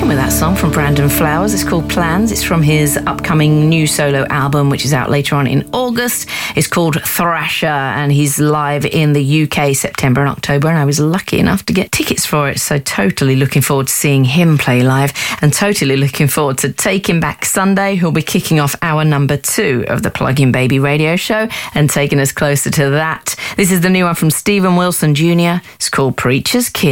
with that song from Brandon Flowers. It's called Plans. It's from his upcoming new solo album, which is out later on in August. It's called Thrasher, and he's live in the UK September and October, and I was lucky enough to get tickets for it, so totally looking forward to seeing him play live, and totally looking forward to Taking Back Sunday, who'll be kicking off hour number 2 of the Plug-in Baby radio show and taking us closer to that. This is the new one from Stephen Wilson Jr. It's called Preacher's Kid.